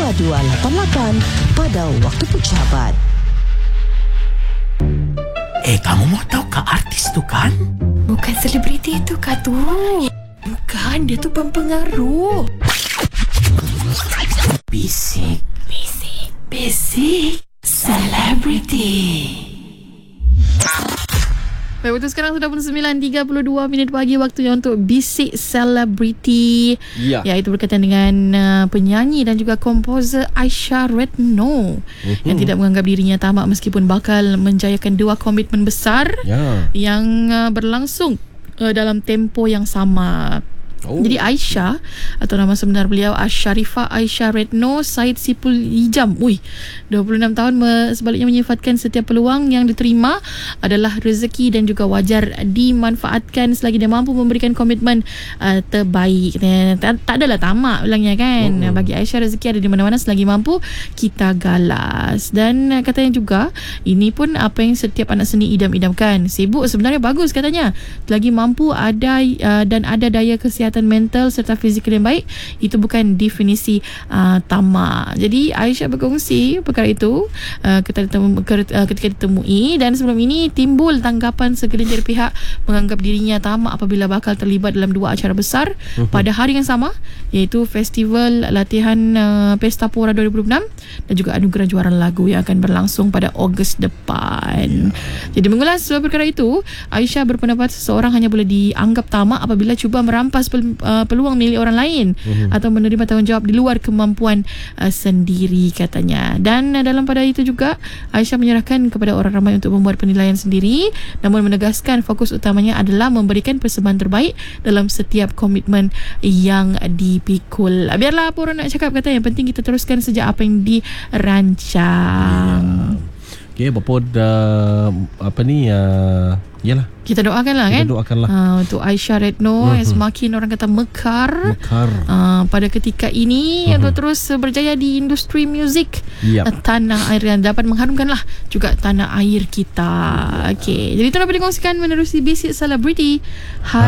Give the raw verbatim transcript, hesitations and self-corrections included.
dua dua lapan lapan pada waktu pejabat. Eh, kamu mau tahu ke artis tu kan? Bukan selebriti tu Kak tu. Bukan, dia tu pempengaruh. Bisik. Bisik. Bisik. Selebriti. Baik, waktu sekarang sudah pukul sembilan tiga puluh dua minit pagi, waktunya untuk Bisik Selebriti. Ya. Iaitu berkaitan dengan uh, penyanyi dan juga komposer Aisyah Retno uh-huh. yang tidak menganggap dirinya tamak meskipun bakal menjayakan dua komitmen besar ya. yang uh, berlangsung uh, dalam tempoh yang sama. Oh. Jadi Aisyah atau nama sebenar beliau Asharifah Aisyah Retno Said Sipul Hijam, ui, dua puluh enam tahun sebaliknya menyifatkan setiap peluang yang diterima adalah rezeki dan juga wajar dimanfaatkan selagi dia mampu memberikan komitmen uh, terbaik. Tak, tak adalah tamak bilangnya kan. Oh. Bagi Aisyah, rezeki ada di mana-mana selagi mampu kita galas. Dan uh, katanya juga ini pun apa yang setiap anak seni idam-idamkan. Sibuk sebenarnya bagus katanya, selagi mampu ada uh, dan ada daya kesihatan mental serta fizikal yang baik, itu bukan definisi uh, tamak. Jadi Aisyah berkongsi perkara itu uh, ketika, ditemu, ketika ditemui, dan sebelum ini timbul tanggapan segelintir pihak menganggap dirinya tamak apabila bakal terlibat dalam dua acara besar uh-huh. pada hari yang sama, iaitu Festival Latihan uh, Pesta Pora dua ribu enam dan juga Anugerah Juara Lagu yang akan berlangsung pada Ogos depan. Yeah. Jadi mengulas perkara itu, Aisyah berpendapat seseorang hanya boleh dianggap tamak apabila cuba merampas peluang milik orang lain uh-huh. atau menerima tanggungjawab di luar kemampuan uh, sendiri katanya. Dan uh, dalam pada itu juga Aisyah menyerahkan kepada orang ramai untuk membuat penilaian sendiri, namun menegaskan fokus utamanya adalah memberikan persembahan terbaik dalam setiap komitmen yang dipikul. Biarlah apa orang nak cakap, kata yang penting kita teruskan sejak apa yang dirancang. Yeah. Okay, Bapa uh, apa ni uh, yalah, kita doakanlah kan. Kita doakanlah uh, untuk Aisyah Retno uh-huh. yang semakin orang kata mekar, mekar. Uh, pada ketika ini uh-huh. untuk terus berjaya di industri muzik yep. uh, tanah air yang dapat mengharumkanlah juga tanah air kita. Okey, jadi itu dapat dikongsikan menerusi Bisik Selebriti hari